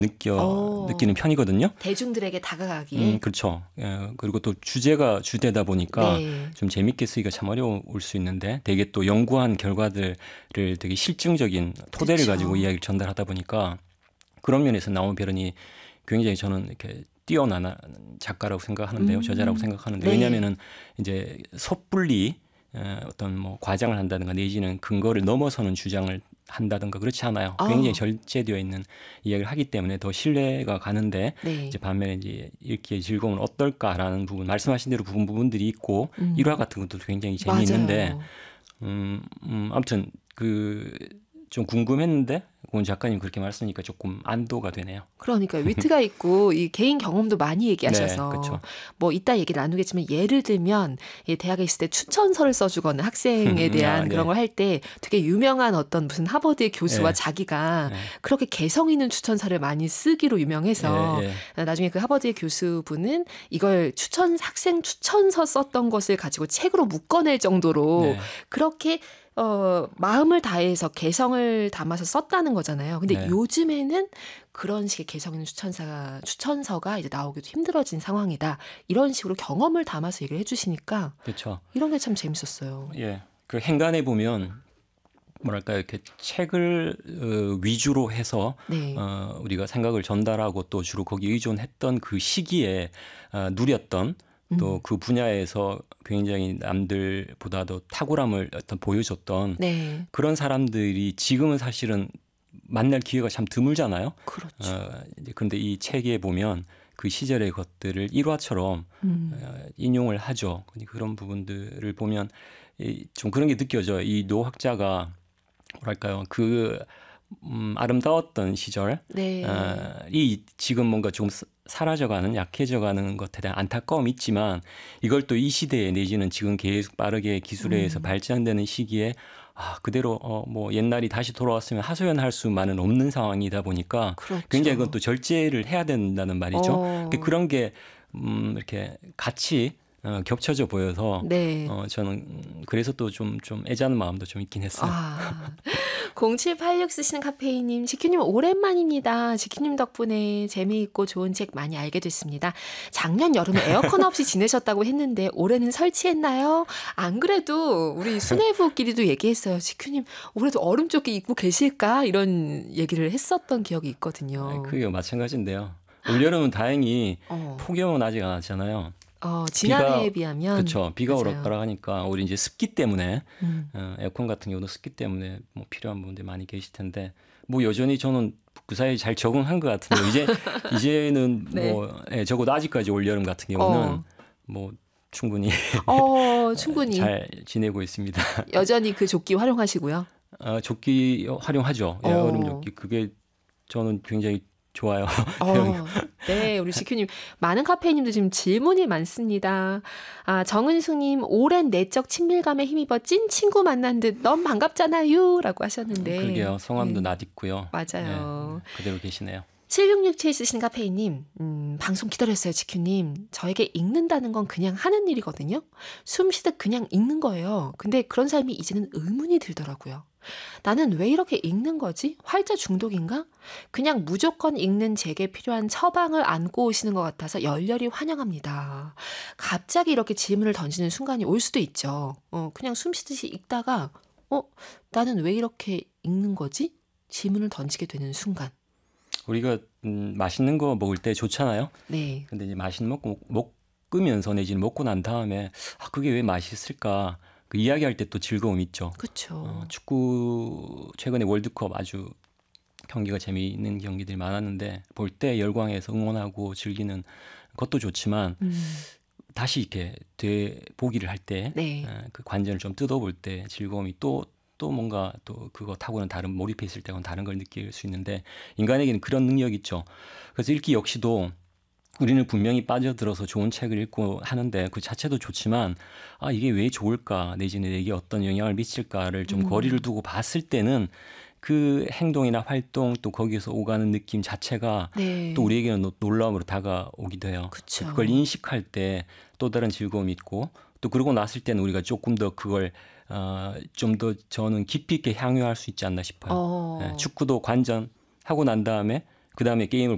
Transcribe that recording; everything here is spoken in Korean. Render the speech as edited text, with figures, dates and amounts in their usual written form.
느끼는 편이거든요. 대중들에게 다가가기에. 그렇죠. 그리고 또 주제가 주되다 보니까 네. 좀 재밌게 쓰기가 참 어려울 수 있는데 되게 또 연구한 결과들을 되게 실증적인 토대를 그쵸. 가지고 이야기를 전달하다 보니까 그런 면에서 나온 별은이 굉장히 저는 이렇게 뛰어난 작가라고 생각하는데요. 저자라고 생각하는데 네. 왜냐하면은 이제 섣불리 어떤 뭐 과장을 한다든가 내지는 근거를 넘어서는 주장을 한다든가 그렇지 않아요. 굉장히 절제되어 있는 이야기를 하기 때문에 더 신뢰가 가는데 네. 이제 반면에 이제 읽기의 즐거움은 어떨까라는 부분 말씀하신 대로 부분들이 있고 일화 같은 것도 굉장히 재미있는데 아무튼 그 좀 궁금했는데 권 작가님 그렇게 말씀하니까 조금 안도가 되네요. 그러니까 위트가 있고 이 개인 경험도 많이 얘기하셔서 네, 그렇죠. 뭐 이따 얘기를 나누겠지만 예를 들면 대학에 있을 때 추천서를 써주거나 학생에 대한 그런 네. 걸 할 때 되게 유명한 어떤 무슨 하버드의 교수와 네. 자기가 네. 그렇게 개성 있는 추천사를 많이 쓰기로 유명해서 나중에 그 하버드의 교수분은 이걸 학생 추천서 썼던 것을 가지고 책으로 묶어낼 정도로 그렇게 마음을 다해서 개성을 담아서 썼다는 거잖아요. 근데 요즘에는 그런 식의 개성 있는 추천서가 이제 나오기도 힘들어진 상황이다. 이런 식으로 경험을 담아서 얘기를 해주시니까 그렇죠. 이런 게 참 재밌었어요. 예, 그 행간에 보면 뭐랄까요, 이렇게 책을 위주로 해서 네. 우리가 생각을 전달하고 또 주로 거기에 의존했던 그 시기에 누렸던 또 그 분야에서 굉장히 남들보다도 탁월함을 어떤 보여줬던 네. 그런 사람들이 지금은 사실은 만날 기회가 참 드물잖아요. 그렇죠. 그런데 이 책에 보면 그 시절의 것들을 일화처럼 인용을 하죠. 그런 부분들을 보면 좀 그런 게 느껴져요. 이 노학자가 뭐랄까요, 그 아름다웠던 시절, 네. 이 지금 뭔가 좀 사라져가는, 약해져가는 것에 대한 안타까움이 있지만 이걸 또 이 시대에 내지는 지금 계속 빠르게 기술에 의해서 발전되는 시기에 그대로 뭐 옛날이 다시 돌아왔으면 하소연할 수만은 없는 상황이다 보니까 그렇죠. 굉장히 그건 또 절제를 해야 된다는 말이죠. 그런 게 이렇게 같이 겹쳐져 보여서 네. 저는 그래서 또 좀 애잔한 마음도 좀 있긴 했어요. 0786 쓰시는 카페이님, 지큐님 오랜만입니다. 지큐님 덕분에 재미있고 좋은 책 많이 알게 됐습니다. 작년 여름에 에어컨 없이 지내셨다고 했는데 올해는 설치했나요? 안 그래도 우리 수뇌부끼리도 얘기했어요. 지큐님 올해도 얼음 조끼 입고 계실까? 이런 얘기를 했었던 기억이 있거든요. 그게 마찬가지인데요. 올여름은 다행히 폭염은 아직 안 왔잖아요. 지난해에 비하면. 그렇죠. 비가 오락가락하니까 우리 이제 습기 때문에 에어컨 같은 경우도 습기 때문에 뭐 필요한 분들 많이 계실 텐데 뭐 여전히 저는 그 사이에 잘 적응한 것 같은데 이제는 네. 뭐 적어도 아직까지 올 여름 같은 경우는 뭐 충분히 충분히 잘 지내고 있습니다. 여전히 그 조끼 활용하시고요. 조끼 활용하죠. 여름 조끼 그게 저는 굉장히 좋아요. 네, 우리 지큐님 많은 카페인님도 지금 질문이 많습니다. 정은숙님 오랜 내적 친밀감에 힘입어 찐 친구 만난 듯 너무 반갑잖아요 라고 하셨는데. 그러게요. 성함도 낯익고요. 맞아요. 그대로 계시네요. 7667 쓰신 카페이님, 방송 기다렸어요, 지큐님. 저에게 읽는다는 건 그냥 하는 일이거든요. 숨 쉬듯 그냥 읽는 거예요. 근데 그런 삶이 이제는 의문이 들더라고요. 나는 왜 이렇게 읽는 거지? 활자 중독인가? 그냥 무조건 읽는 제게 필요한 처방을 안고 오시는 것 같아서 열렬히 환영합니다. 갑자기 이렇게 질문을 던지는 순간이 올 수도 있죠. 그냥 숨 쉬듯이 읽다가 나는 왜 이렇게 읽는 거지? 질문을 던지게 되는 순간. 우리가 맛있는 거 먹을 때 좋잖아요. 네. 근데 이제 맛있는 먹으면서 내지는 먹고 난 다음에 그게 왜 맛있을까? 그 이야기할 때 또 즐거움이 있죠. 그렇죠. 축구 최근에 월드컵 아주 경기가 재미있는 경기들이 많았는데 볼 때 열광해서 응원하고 즐기는 것도 좋지만 다시 이렇게 되보기를 할 때 그 관전을 좀 뜯어볼 때 즐거움이 또 뭔가 또 그것하고는 다른 몰입해 있을 때와는 다른 걸 느낄 수 있는데 인간에게는 그런 능력이 있죠. 그래서 읽기 역시도 우리는 분명히 빠져들어서 좋은 책을 읽고 하는데 그 자체도 좋지만 이게 왜 좋을까 내지는 이게 어떤 영향을 미칠까를 좀 거리를 두고 봤을 때는 그 행동이나 활동 또 거기에서 오가는 느낌 자체가 또 우리에게는 놀라움으로 다가오기도 해요. 그쵸. 그걸 인식할 때 또 다른 즐거움이 있고 또 그러고 났을 때는 우리가 조금 더 그걸 좀 더 저는 깊이 있게 향유할 수 있지 않나 싶어요. 축구도 관전하고 난 다음에 그 다음에 게임을